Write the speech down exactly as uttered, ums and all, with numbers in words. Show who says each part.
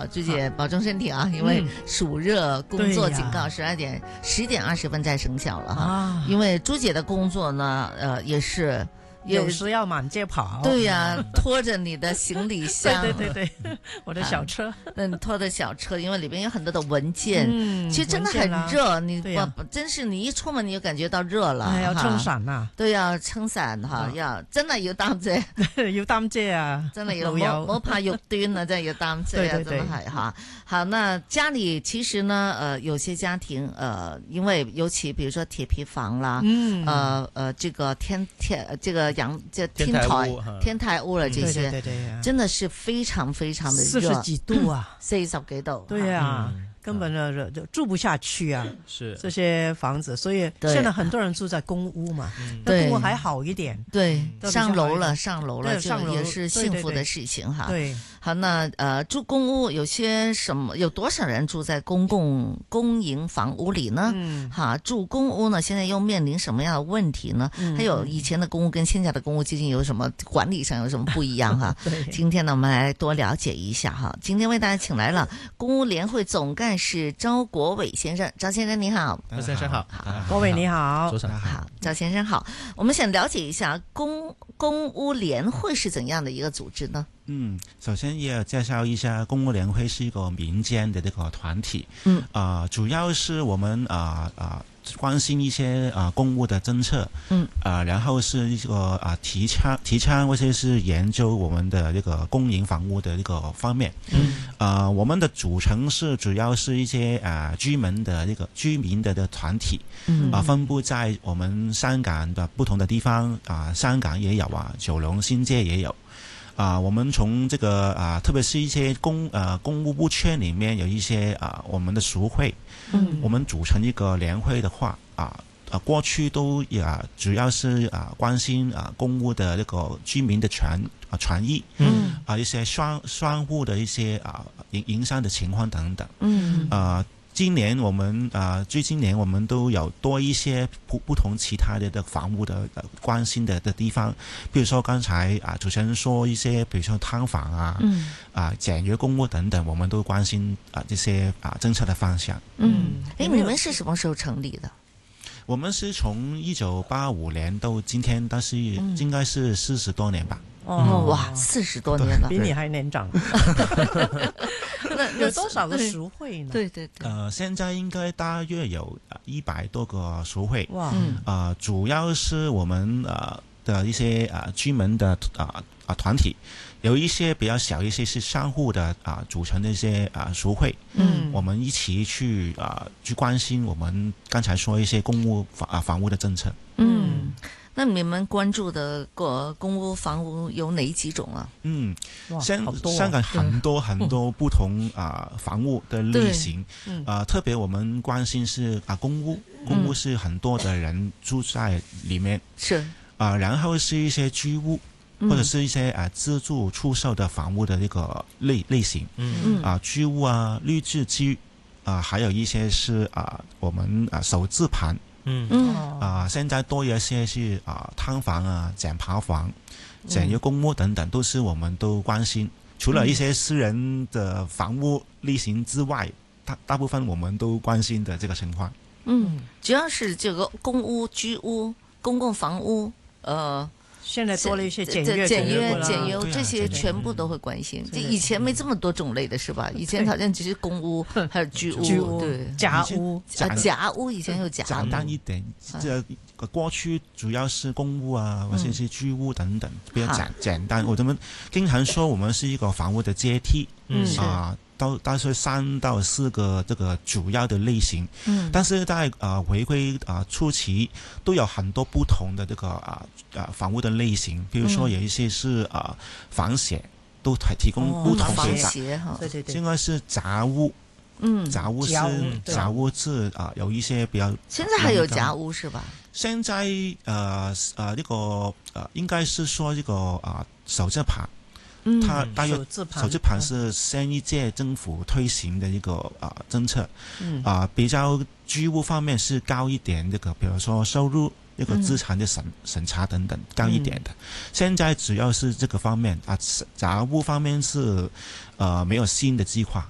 Speaker 1: 朱姐保重身体啊，因为暑热工作警告十二点十点二十分再生效了哈。啊、因为朱姐的工作呢，呃，也是。
Speaker 2: 有时要满街跑，
Speaker 1: 对呀、啊，拖着你的行李箱，
Speaker 2: 对对对对，我的小车，
Speaker 1: 嗯、啊，拖的小车，因为里边有很多的文件，
Speaker 2: 嗯，
Speaker 1: 其实真的很热，
Speaker 2: 啊、
Speaker 1: 你
Speaker 2: 不、啊、
Speaker 1: 真是你一出门你就感觉到熱啦，
Speaker 2: 哎、要撐傘啊，
Speaker 1: 對啊，撐傘哈，要真係要擔遮，
Speaker 2: 要擔遮啊，
Speaker 1: 真係要冇冇怕肉端啊，真係要擔遮啊，
Speaker 2: 對對對
Speaker 1: 真係哈。好，那家裡其實呢，呃，有些家庭，呃，因為尤其比如說鐵皮房啦，嗯，呃呃，這個天天這個陽這天台天台屋了這些，
Speaker 2: 嗯、對對對對，
Speaker 1: 真的是非常非常的熱，
Speaker 2: 四十幾度啊，
Speaker 1: 四十幾度，
Speaker 2: 對啊。嗯根本就就住不下去啊！
Speaker 3: 是
Speaker 2: 這些房子，所以現在很多人住在公屋嘛。那公屋還好一點，
Speaker 1: 對，上樓了，上樓了，
Speaker 2: 上樓
Speaker 1: 也是幸福的事情哈。
Speaker 2: 對，
Speaker 1: 好，那呃，住公屋有些什麼？有多少人住在公共公營房屋裡呢？嗯，哈，住公屋呢，現在又面臨什麼樣的問題呢？嗯、還有以前的公屋跟現在的公屋究竟有什麼管理上有什麼不一樣哈？對，今天呢，我們來多了解一下哈。今天為大家請來了公屋聯會總幹事周國偉先生，周先生你好，
Speaker 3: 周先生好，
Speaker 2: 國偉你好，
Speaker 3: 早晨
Speaker 1: 好，周先生好。我們想了解一下公公屋聯會是怎樣的一個組織呢？
Speaker 4: 嗯，首先要介紹一下，公屋聯會是一個民間的這個團體，嗯，啊、呃，主要是我們啊啊、呃、關心一些啊、呃、公屋的政策，嗯，啊、呃，然後是一個啊、呃、提倡提倡或者是研究我們的這個公營房屋的這個方面，嗯，啊、呃，我們的組成是主要是一些啊、呃、居民的這個居民的的團體，嗯，啊、呃，分佈在我們香港的不同的地方，啊、呃，香港也有啊，九龍新界也有。啊、呃，我們從這個啊，特別是一些公啊公屋屋圈裡面有一些啊，我們的屬會，嗯，我們組成一個聯會的話，啊啊，過去都啊主要是啊關心啊公屋的這個居民的權啊權益，嗯，啊一些雙雙戶的一些啊營營商的情況等等，嗯，啊。今年我們啊，最近年我們都有多一些不不同其他的的房屋的關心的的地方，比如說剛才啊主持人說一些，比如說劏房啊，嗯，啊簡約公屋等等，我們都關心啊這些啊政策的方向。
Speaker 1: 嗯，誒，你們是什麼時候成立的？
Speaker 4: 我們是從一九八五年到今天，但是應該是四十多年吧。
Speaker 1: 哦，哇，四十多年了，
Speaker 2: 比你還年長。那有多少個屬會呢？
Speaker 1: 對對對，
Speaker 4: 呃，現在應該大約有一百多個屬會。哇，啊、呃，主要是我們呃的一些啊、呃、居民的啊啊團體，有一些比較小一些是商戶的啊、呃、組成的一些啊屬會。嗯，我們一起去啊、呃、去關心我們剛才說一些公屋房啊房屋的政策。嗯。
Speaker 1: 那你們關注的個公屋房屋有哪幾種啊？
Speaker 4: 嗯，香香港很多很多不同啊、呃、房屋的類型，啊、呃、特別我們關心是啊公屋，公屋是很多的人住在裏面，是啊、呃，然後是一些居屋或者是一些啊、呃、自住出售的房屋的這個類類型，嗯啊、呃、居屋啊綠置居啊，還有一些是啊、呃、我們啊首置盤。嗯嗯啊、呃，現在多一些是啊劏房啊、簡刨房、簡約公屋等等，都是我們都關心。除了一些私人的房屋類型之外，大大部分我們都關心的這個情況。
Speaker 1: 嗯，主要是這個公屋、居屋、公共房屋，呃。
Speaker 2: 現在多了一些簡約
Speaker 1: 簡約簡約、
Speaker 4: 啊、
Speaker 1: 這些全部都會關心。這以前沒這麼多種類的是吧？以前好像只是公屋，還有居屋，
Speaker 2: 居屋
Speaker 1: 對，
Speaker 2: 夾屋，
Speaker 1: 啊夾屋以前有夾屋。
Speaker 4: 簡單一點，這個過去主要是公屋啊，或者是居屋等等，比較簡簡單。我們經常說我們是一個房屋的階梯，嗯啊。到大概三到四個這個主要的類型，嗯，但是在啊、呃、回歸啊、呃、初期都有很多不同的這個啊啊、呃、房屋的類型，比如說有一些是啊、呃、房協，都提供不同的雜，
Speaker 1: 哦、
Speaker 4: 對對對，應該是雜屋，嗯，雜屋是雜屋是啊、呃、有一些比較，
Speaker 1: 現在還有雜屋是吧？
Speaker 4: 現在呃呃這個呃應該是說這個啊首置盤。它大約首置盤是新一屆政府推行的一個啊、呃、政策，啊、嗯呃、比較居屋方面是高一點，這個比如說收入、這個資產的審審查等等高一點的。嗯、現在主要是這個方面啊，雜屋方面是呃沒有新的計劃。